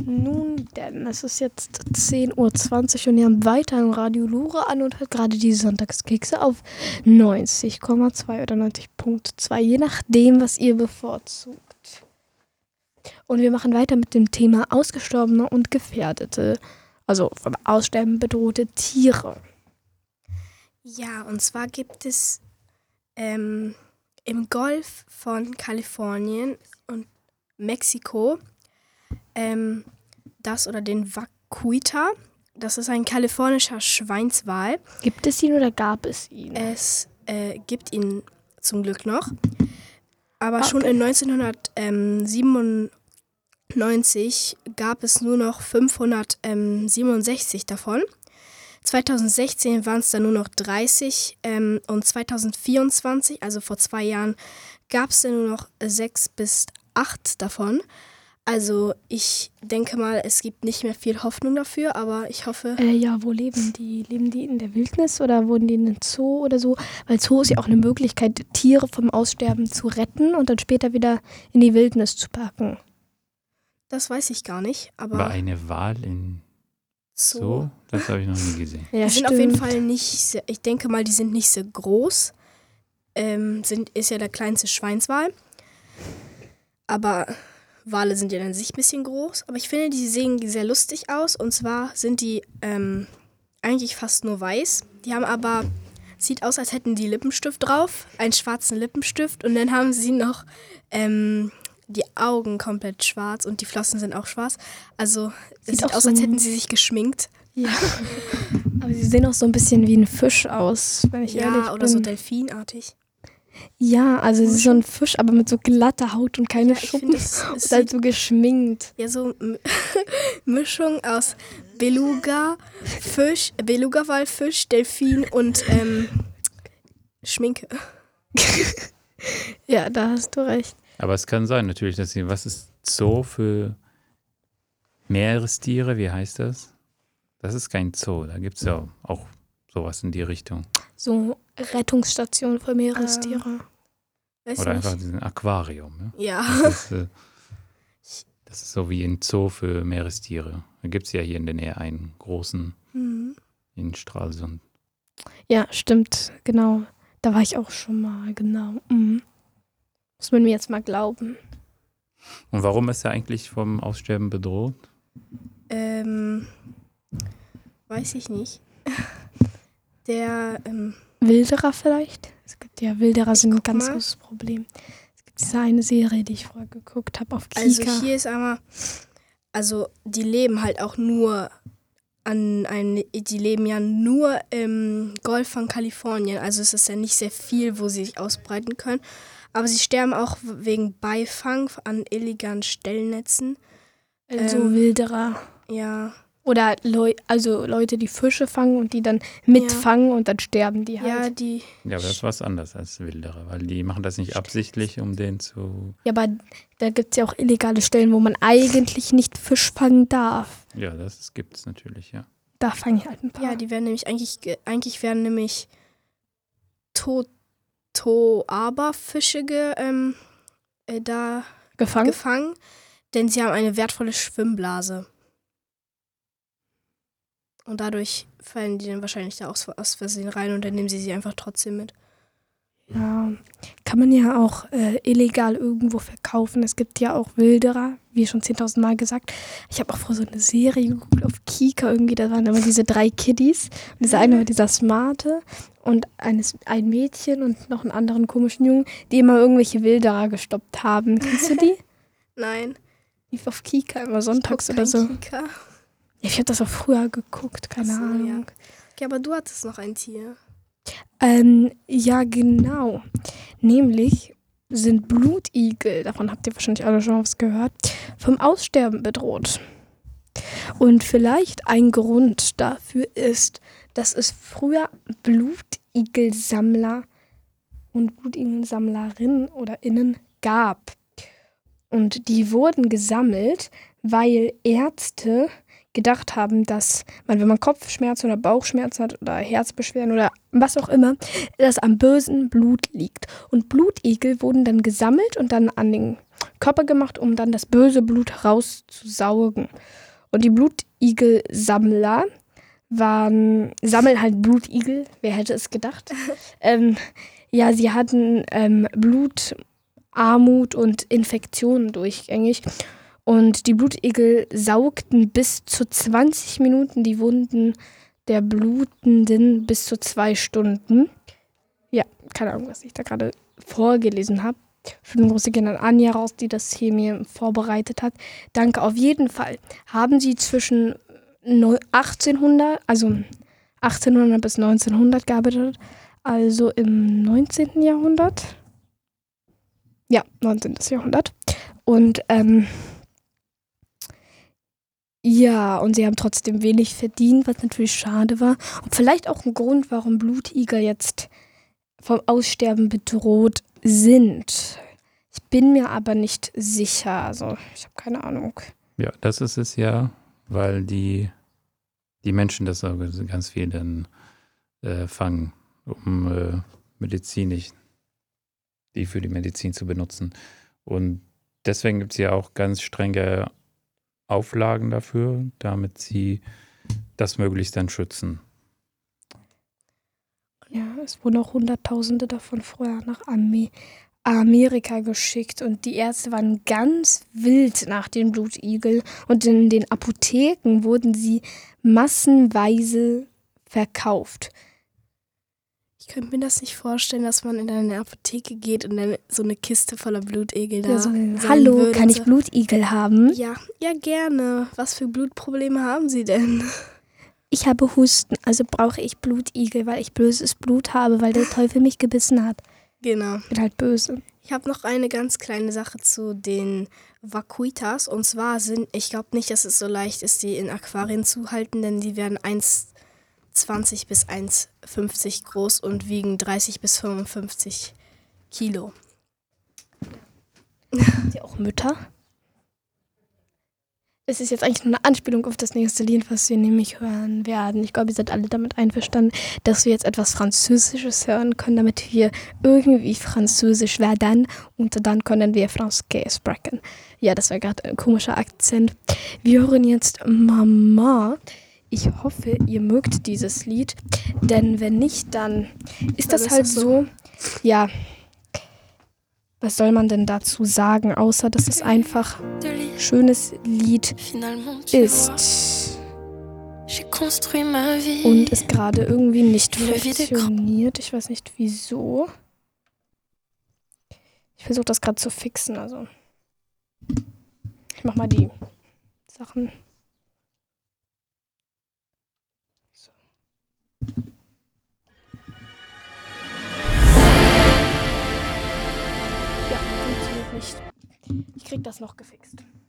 Nun denn, es ist jetzt 10:20 Uhr und ihr habt weiterhin Radio Lura an und hört gerade die Sonntagskekse auf 90,2 oder 90,2, je nachdem, was ihr bevorzugt. Und wir machen weiter mit dem Thema ausgestorbene und gefährdete, also vom Aussterben bedrohte Tiere. Ja, und zwar gibt es im Golf von Kalifornien und Mexiko das oder den Vaquita. Das ist ein kalifornischer Schweinswal. Gibt es ihn oder gab es ihn? Es gibt ihn zum Glück noch. Aber schon in 1997 gab es nur noch 567 davon. 2016 waren es dann nur noch 30 und 2024, also vor 2 Jahren, gab es dann nur noch 6 bis 8 davon. Also ich denke mal, es gibt nicht mehr viel Hoffnung dafür, aber ich hoffe... Ja, wo leben die? Leben die in der Wildnis oder wurden die in einem Zoo oder so? Weil Zoo ist ja auch eine Möglichkeit, Tiere vom Aussterben zu retten und dann später wieder in die Wildnis zu packen. Das weiß ich gar nicht, aber... War eine Wahl in Zoo? Das habe ich noch nie gesehen. Ja, die sind auf jeden Fall nicht, sehr, ich denke mal, die sind nicht so groß. Ist ja der kleinste Schweinswal. Aber Wale sind ja an sich ein bisschen groß. Aber ich finde, die sehen sehr lustig aus. Und zwar sind die eigentlich fast nur weiß. Die haben aber, sieht aus, als hätten die Lippenstift drauf. Einen schwarzen Lippenstift. Und dann haben sie noch die Augen komplett schwarz. Und die Flossen sind auch schwarz. Also es sieht aus, als hätten sie sich geschminkt. Ja, aber sie sehen auch so ein bisschen wie ein Fisch aus, wenn ich ehrlich bin. Ja, oder so delfinartig. Ja, also es ist so ein Fisch, aber mit so glatter Haut und keine Schuppen. Es ist halt so geschminkt. Ja, so Mischung aus Beluga-Walfisch, Delfin und Schminke. Ja, da hast du recht. Aber es kann sein natürlich, dass sie, was ist Zoo für Meerestiere, wie heißt das? Das ist kein Zoo, da gibt es ja auch sowas in die Richtung. So Rettungsstation für Meerestiere. Oder einfach ein Aquarium. Ne? Ja. Das ist so wie ein Zoo für Meerestiere. Da gibt es ja hier in der Nähe einen großen in Stralsund. Ja, stimmt, genau. Da war ich auch schon mal, genau. Muss man mir jetzt mal glauben. Und warum ist er eigentlich vom Aussterben bedroht? Weiß ich nicht. Der Wilderer vielleicht? Es gibt ja, Wilderer sind ein ganz großes Problem. Es gibt diese eine Serie, die ich vorher geguckt habe auf Kika. Also hier ist einmal, also die leben halt auch nur die leben ja nur im Golf von Kalifornien. Also es ist ja nicht sehr viel, wo sie sich ausbreiten können. Aber sie sterben auch wegen Beifang an illegalen Stellnetzen. Also Wilderer. Ja. Oder Leute, die Fische fangen und die dann mitfangen und dann sterben die halt. Ja, aber das ist was anderes als Wilderer, weil die machen das nicht absichtlich, um den zu... Ja, aber da gibt es ja auch illegale Stellen, wo man eigentlich nicht Fisch fangen darf. Ja, das gibt es natürlich, ja. Da fange ich halt ein paar. Ja, die werden nämlich, eigentlich werden nämlich Toaba-Fische da gefangen, denn sie haben eine wertvolle Schwimmblase. Und dadurch fallen die dann wahrscheinlich da aus Versehen rein und dann nehmen sie einfach trotzdem mit. Ja, kann man ja auch illegal irgendwo verkaufen. Es gibt ja auch Wilderer, wie schon 10.000 Mal gesagt. Ich habe auch vor so eine Serie geguckt auf Kika irgendwie, da waren immer diese 3 Kiddies. Und dieser eine war dieser Smarte und ein Mädchen und noch einen anderen komischen Jungen, die immer irgendwelche Wilderer gestoppt haben. Kennst du die? Nein. Lief auf Kika immer sonntags oder so. Kika. Ja, ich habe das auch früher geguckt, keine Ahnung. Ja. Okay, aber du hattest noch ein Tier. Ja, genau. Nämlich sind Blutigel, davon habt ihr wahrscheinlich alle schon was gehört, vom Aussterben bedroht. Und vielleicht ein Grund dafür ist, dass es früher Blutigelsammler und Blutigelsammlerinnen oder Innen gab. Und die wurden gesammelt, weil Ärzte gedacht haben, dass man, wenn man Kopfschmerzen oder Bauchschmerzen hat oder Herzbeschwerden oder was auch immer, dass am bösen Blut liegt. Und Blutigel wurden dann gesammelt und dann an den Körper gemacht, um dann das böse Blut rauszusaugen. Und die Blutigel-Sammler sammeln halt Blutigel. Wer hätte es gedacht? Ja, sie hatten Blutarmut und Infektionen durchgängig. Und die Blutigel saugten bis zu 20 Minuten die Wunden der Blutenden bis zu 2 Stunden. Ja, keine Ahnung, was ich da gerade vorgelesen habe. Schöne Grüße gehen an Anja raus, die das hier mir vorbereitet hat. Danke auf jeden Fall. Haben Sie zwischen 1800 bis 1900 gearbeitet, also im 19. Jahrhundert. Ja, 19. Jahrhundert. Und ja, und sie haben trotzdem wenig verdient, was natürlich schade war. Und vielleicht auch ein Grund, warum Blutigel jetzt vom Aussterben bedroht sind. Ich bin mir aber nicht sicher. Also, ich habe keine Ahnung. Ja, das ist es ja, weil die Menschen das auch ganz viel dann fangen, um medizinisch, die für die Medizin zu benutzen. Und deswegen gibt es ja auch ganz strenge Auflagen dafür, damit sie das möglichst dann schützen. Ja, es wurden auch Hunderttausende davon vorher nach Amerika geschickt und die Ärzte waren ganz wild nach den Blutigel und in den Apotheken wurden sie massenweise verkauft. Ich könnte mir das nicht vorstellen, dass man in eine Apotheke geht und dann so eine Kiste voller Blutigel da Ja, so, sein hallo, würde. kann ich Blutigel haben? Ja, gerne. Was für Blutprobleme haben Sie denn? Ich habe Husten, also brauche ich Blutigel, weil ich böses Blut habe, weil der Teufel mich gebissen hat. Genau. Ich bin halt böse. Ich habe noch eine ganz kleine Sache zu den Vaquitas. Und zwar ich glaube nicht, dass es so leicht ist, die in Aquarien zu halten, denn die werden 1,20 bis 1,50 groß und wiegen 30 bis 55 Kilo. Sind sie auch Mütter? Es ist jetzt eigentlich nur eine Anspielung auf das nächste Lied, was wir nämlich hören werden. Ich glaube, ihr seid alle damit einverstanden, dass wir jetzt etwas Französisches hören können, damit wir irgendwie Französisch werden und dann können wir Französisch sprechen. Ja, das war gerade ein komischer Akzent. Wir hören jetzt Mama. Ich hoffe, ihr mögt dieses Lied, denn wenn nicht, dann ist das halt so. Ja, was soll man denn dazu sagen, außer dass es einfach ein schönes Lied ist und es gerade irgendwie nicht funktioniert. Ich weiß nicht wieso. Ich versuche das gerade zu fixen, also ich mach mal die Sachen. Ja, funktioniert nicht. Ich krieg das noch gefixt.